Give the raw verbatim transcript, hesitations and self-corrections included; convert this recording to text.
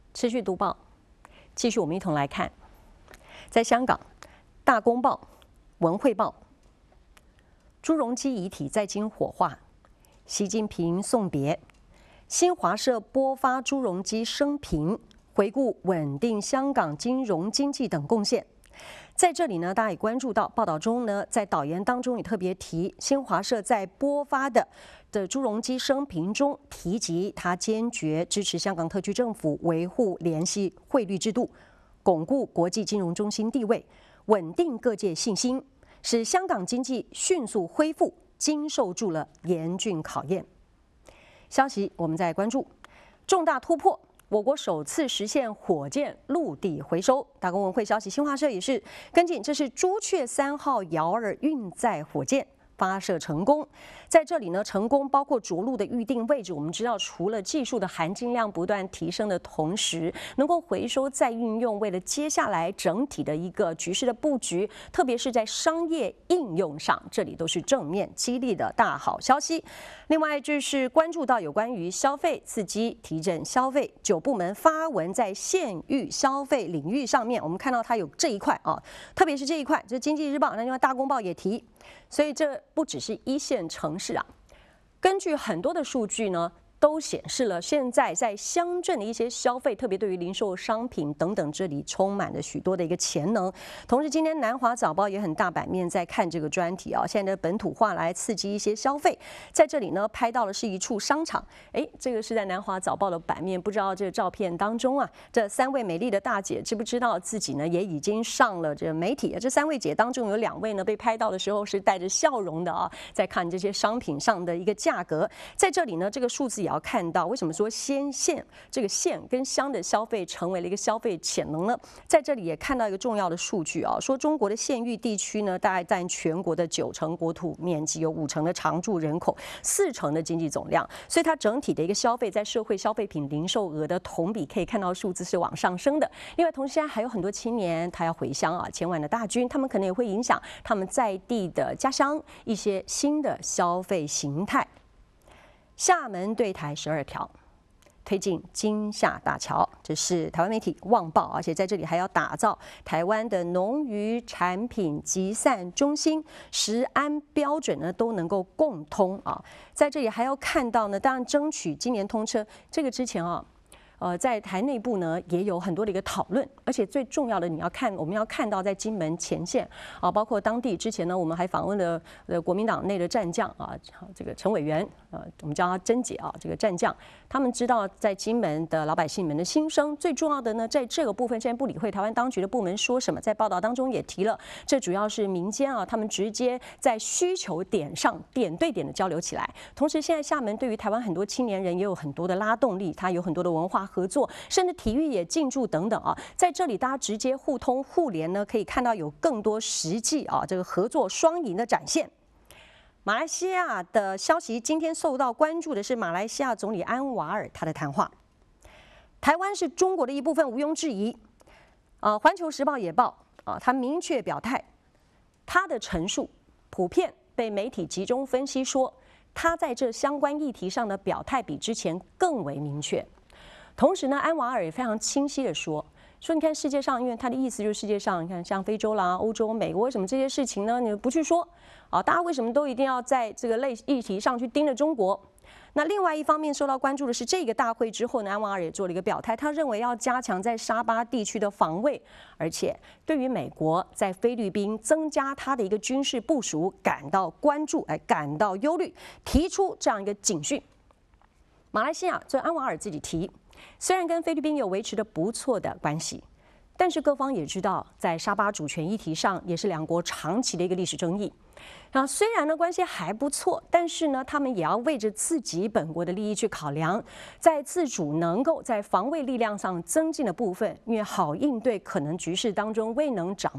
持续读报，继续我们一同来看，在香港，《大公报》、《文汇报》，朱镕基遗体在京火化，习近平送别，新华社播发朱镕基生平，回顾稳定香港金融经济等贡献。在这里呢，大家也关注到报道中呢，在导言当中也特别提，新华社在播发的的朱镕基生平中提及，他坚决支持香港特区政府维护联系汇率制度，巩固国际金融中心地位，稳定各界信心，使香港经济迅速恢复，经受住了严峻考验。消息我们再关注，重大突破。我国首次实现火箭陆地回收。大公文汇消息，新华社也是跟进，这是朱雀三号遥二运载火箭发射成功。在这里呢，成功包括着陆的预定位置。我们知道，除了技术的含金量不断提升的同时，能够回收再运用，为了接下来整体的一个局势的布局，特别是在商业应用上，这里都是正面激励的大好消息。另外就是关注到有关于消费刺激、提振消费，九部门发文在县域消费领域上面，我们看到它有这一块啊，特别是这一块，这《经济日报》，那另外《大公报》也提，所以这不只是一线城市啊，根据很多的数据呢，都显示了现在在乡镇的一些消费，特别对于零售商品等等，这里充满了许多的一个潜能。同时，今天南华早报也很大版面在看这个专题啊，现在的本土化来刺激一些消费。在这里呢，拍到的是一处商场，哎，这个是在南华早报的版面，不知道这个照片当中啊，这三位美丽的大姐知不知道自己呢也已经上了这媒体？这三位姐当中有两位呢被拍到的时候是带着笑容的啊，在看这些商品上的一个价格。在这里呢，这个数字也要看到，为什么说先县这个县跟乡的消费成为了一个消费潜能呢？在这里也看到一个重要的数据啊，说中国的县域地区呢，大概占全国的九成国土面积，有五成的常住人口，四成的经济总量，所以它整体的一个消费在社会消费品零售额的同比可以看到数字是往上升的。另外，同时现在还有很多青年他要回乡啊，千万的大军，他们可能也会影响他们在地的家乡一些新的消费形态。厦门对台十二条，推进金厦大桥，这是台湾媒体旺报，而且在这里还要打造台湾的农渔产品集散中心，食安标准呢都能够共通啊。在这里还要看到呢，当然争取今年通车，这个之前啊。呃，在台内部呢也有很多的一个讨论，而且最重要的，你要看，我们要看到在金门前线啊，包括当地之前呢，我们还访问了呃国民党内的战将啊，这个陈委员，呃，我们叫他甄姐啊，这个战将，他们知道在金门的老百姓们的心声。最重要的呢，在这个部分，现在不理会台湾当局的部门说什么，在报道当中也提了，这主要是民间啊，他们直接在需求点上点对点的交流起来。同时，现在厦门对于台湾很多青年人也有很多的拉动力，它有很多的文化合作，甚至体育也进驻等等啊，在这里大家直接互通互联呢，可以看到有更多实际啊这个合作双赢的展现。马来西亚的消息，今天受到关注的是马来西亚总理安瓦尔他的谈话。台湾是中国的一部分，毋庸置疑。啊，《环球时报》也报啊，他明确表态，他的陈述普遍被媒体集中分析说，他在这相关议题上的表态比之前更为明确。同时呢，安瓦尔也非常清晰的说，说你看世界上，因为他的意思就是世界上，你看像非洲啦、欧洲、美国，为什么这些事情呢？你不去说啊？大家为什么都一定要在这个类议题上去盯着中国？那另外一方面受到关注的是，这个大会之后呢，安瓦尔也做了一个表态，他认为要加强在沙巴地区的防卫，而且对于美国在菲律宾增加他的一个军事部署感到关注，哎，感到忧虑，提出这样一个警讯。马来西亚，这安瓦尔自己提。虽然跟菲律宾有维持的不错的关系，但是各方也知道，在沙巴主权议题上，也是两国长期的一个历史争议。啊，虽然呢关系还不错，但是呢，他们也要为着自己本国的利益去考量，在自主能够在防卫力量上增进的部分，因为好应对可能局势当中未能掌